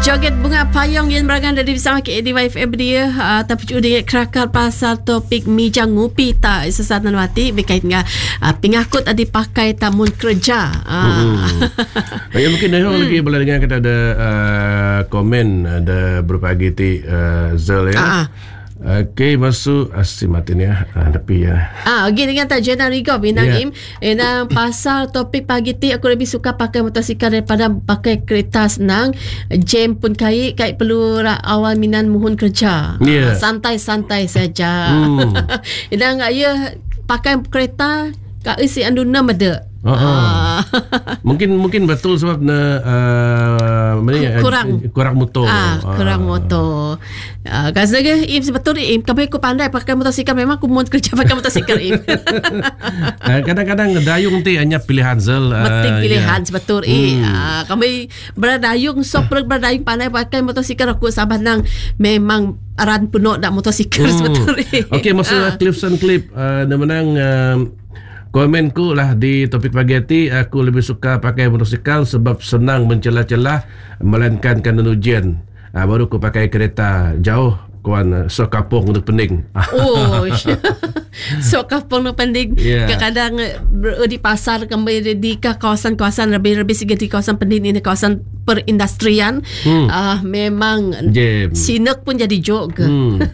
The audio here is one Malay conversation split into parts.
Joget bunga payung yang berangkat dari bersama KADYFM dia tapi juga dengan kerakar pasal topik mijang ngupi tak sesatan wati berkait dengan pengakut dipakai tamun kerja. Ya, mungkin lagi boleh dengar kita ada komen ada berupa agiti Zal ya. Okey, masuk asimatin ya. Tapi ya. Okey, dengan tak Jenna Rigo binang Im pasal topik pagi ti aku lebih suka pakai motosikal daripada pakai kereta senang. Jam pun kait perlu awal minan mohon kerja. Santai-santai saja. Ina ngak ya pakai kereta kak isi andu nama de. Mungkin betul sebab kurang motor. Kurang motor. Kasanya Im sebetul Im kami aku pandai pakai motosikal, memang aku mau kerja pakai motosikal Im. Kadang-kadang dayung ti hanya pilihan Zal. Betul pilihan sebetul kami berdayung berdayung pandai pakai motosikal aku sabar nang memang aran penuh dak motosikal sebetul. Okey, masa Clifson Clip menang komenku lah di topik pagi hati, aku lebih suka pakai motosikal sebab senang mencelah-celah melainkan kan ujian. Baru aku pakai kereta jauh kawan Sokapong untuk pening. Sokapong untuk pening. Kadang-kadang di pasar kembali di kawasan-kawasan lebih sikit di kawasan pening ini kawasan perindustrian. Memang sinek pun jadi jog.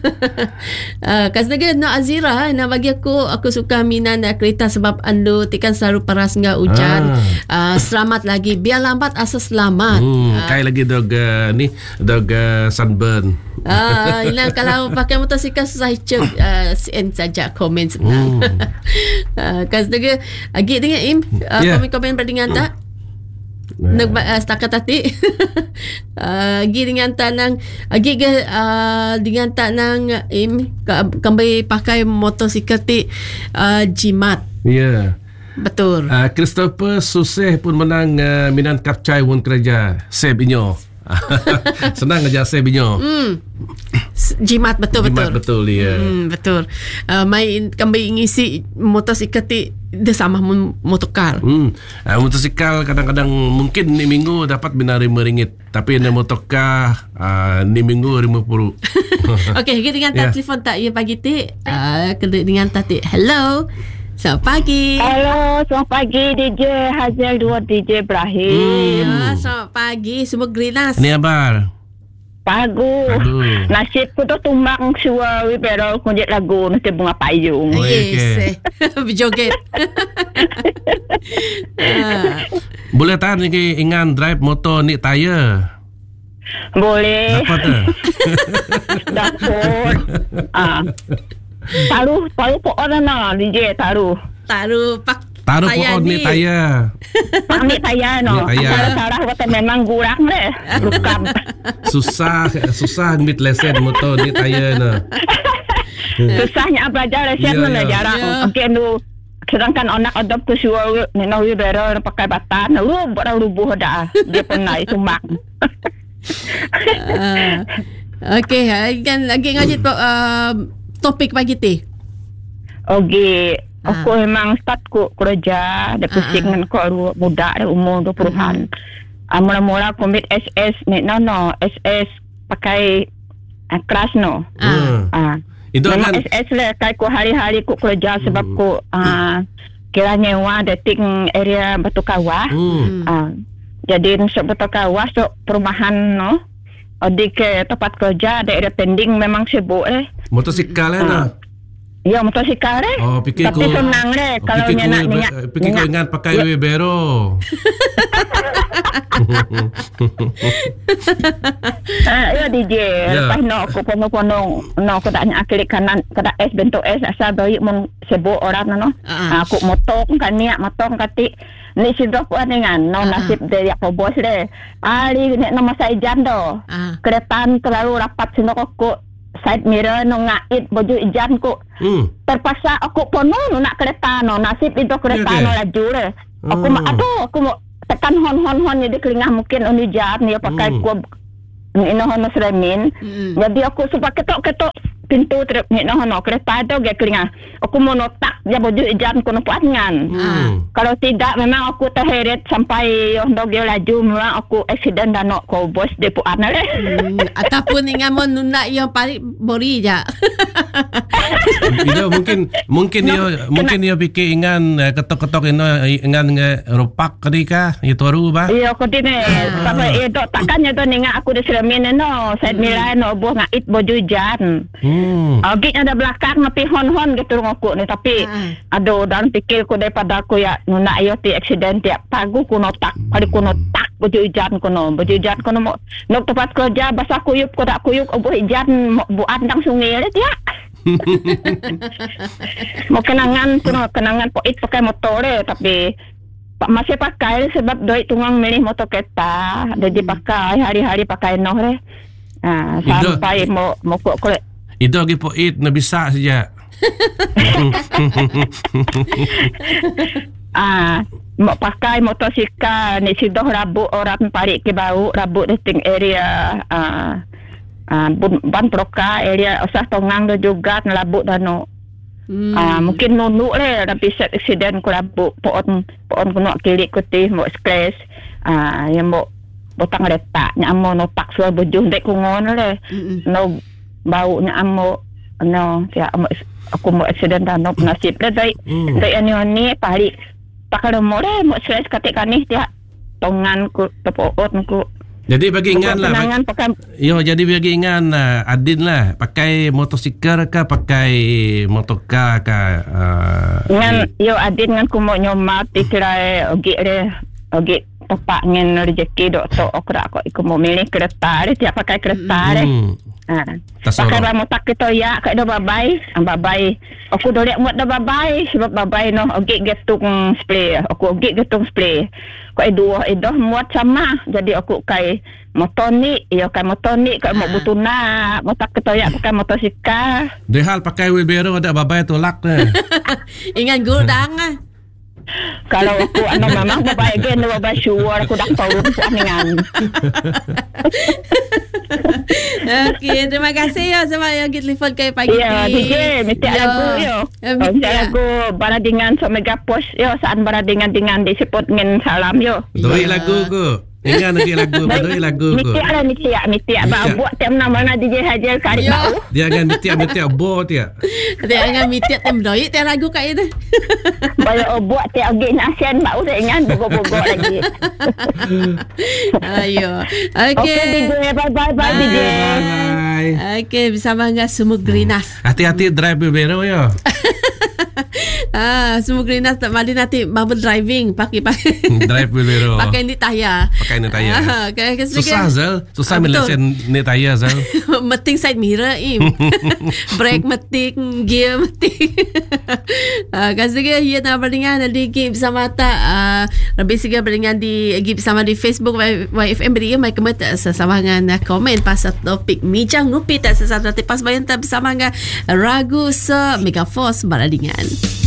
Kasih no Azira na bagi aku suka minan kereta sebab ando tikan selalu paras enggak hujan. Selamat lagi, biar lambat asal selamat. Kayak lagi dog sunburn. Kalau pakai motosikal susah cek send saja komen senang. Kasih lagi dengan Im komen berdingan tak? Setakat tadi Agi dengan tanang Agi dengan tanang kembali pakai motosikal ti jimat. Betul. Christopher Suseh pun menang minan kapcai won kerja Seb inyo. Senang aja Seb inyo. Jimat betul. Betul ya. Betul. Mai kembali ngisi motosikal ti dia sama motosikal. Motosikal kadang-kadang mungkin ni minggu dapat bina RM5, tapi ni motosikal ni minggu RM50. Okey, kita dengan telefon tak ya pagi ti. Dengan tadi. Hello. Selamat pagi. Hello, selamat pagi DJ Hazel 2 DJ Ibrahim. Selamat pagi. Semua grinas. Ni abar. Bagus. Nasibku tu tumbang suawi pero kunjit lagu nanti bunga payung. Yes. Berjoget. Boleh tak ni ingan drive motor ni tayar? Boleh. Dapat tak? Dapat. Taruh po orang na DJ taruh pohon ni tayar. Ni tayar no. Sarah kata memang kurang deh. Lukam. Susah mit lesen motor ni tayar no. Susahnya belajar lesen mana jarang. Okey nu sedangkan anak adop tu suruh nak bero pakai batan lu rubuh dah. Dia pernah tumbang. Okey, kan lagi ngaji topik pagi ti. Okey. Aku memang start ku kerja dah pusing dengan aku muda dah umur 20-an. Mula-mula komit SS ni no SS pakai kelas no. Itu memang kan SS lah kai ku hari-hari ku kerja sebab ku kira nyewa dating area Batu Kawah. Jadi sebab Batu Kawah so perumahan no. Di ke tempat kerja daerah pending memang sibuk motosikal Ya motosikal fikir tapi senang kalau minyak fikir kau ingat pakai wheelbarrow. Ya DJ lepas aku ponong aku tak nak klik kanan kada S bentuk S asal bayi mun sebut orang aku motong kan niat motong kati ni sido ko dengan nasib dari aku bos ali nek nama saya jando keretaan terlalu rapat sino aku side mirror ngait baju ijan ku terpaksa aku pono nak kereta nasib itu kereta laju aku mau tekan hon jadi kelingah mungkin unijan dia pakai ku hon seremin jadi aku sebab ketok pintu truk ni no kereta tu ge kelinga. Aku mau notak dia baju ijan kono puangan. Kalau tidak memang aku terheret sampai yo ndog dia laju memang aku accident dan nok ko bos de puan le. Ataupun ingat mau nuna yang paling bori ja. Itu mungkin dia fikir ingan ketok-ketok ingan rupak kedika itu baru ba. Iya aku tine sampai itu takkannya tu ninga aku di Seramin no saya nilai no buah ngait baju jan. Agit ada belakang tapi hon gitu aku ni tapi aduh dan fikir ku daripada aku ya nuna ayo ti accident tiap pagu ku notak kali ku notak baju jan kono nok tempat kerja basah kuyup ku tak kuyup obuh jan buat nang sungai le tiak. Mau kenangan poit pakai motor tapi masih pakai sebab duit tunggang milih motor kereta jadi pakai hari-hari pakai noh le. Sampai mau kok itu lagi poit na bisa saja. Mau pakai motosikal ni sidoh rabuk orang parik ke bau rabuk di area ban proka area usah tongang do juga ngelabuk dano. Mungkin nunuk le tapi set accident ku rabuk pohon kuno kilik kutih mau stress yang mau botang letak nyamo no tak suar bojuh dek kungon le no bau nyamo no ya aku mau accident dan no nasib le dai ani pari pakal mo le mau stress ketika ni dia tongan ku tepoot ku. Jadi bagi ingan lah. Jadi bagi ingan Adin lah pakai motosikal kah pakai motorkar kah? Ingan Adin ngan ku mau nyomat dikira ogi tepak ngen rezeki dok to okra kok iku mau milih kereta dia pakai kereta pakai motor kita ya kak do babai aku dolek muat do babai sebab babai no ogi getung spray aku ogi getung spray kok dua dah muat sama jadi aku kai motor ni kai mau butuna motor kita ya pakai motosikal dia hal pakai wheelbarrow ada babai tolak ingat gudang kalau aku memang babai gen babai sure aku dak tahu puaningan. Okey, terima kasih ya sama yang kita telefon kay pagi ni. Ya, DJ mesti lagu yo. Mesti lagu baradingan so mega post yo saan baradingan dengan disebut ngin salam yo. Doi lagu ku. Ingat lagi lagu doi lagu ku. Mesti ba buat tem nama DJ Hajar kari bau. Dia akan mesti bo dia. Dia akan mesti tem doi tem lagu kat itu. Bayo buat te agi nasian bau dah ingat bogo-bogo lagi. Ayo. Okey DJ bye DJ. Bye. Okey bersama dengan Sumuk Grinas. Hati-hati drive wheelbarrow yo. Semua Grinas tak mali nanti bubble driving pakai drive wheelbarrow. Pakai ni tayar. Susah melesen ni tayar Zal. Meting side mirror brake meting gear meting. Kasi ya na beringan di gig bersama lebih sikit beringan di gig bersama di Facebook YFM beri mai kemet sesama dengan komen pasal topik mijang ngupi tak sesat pas bayan tak bersama dengan ragu se Mega Force Baradingan.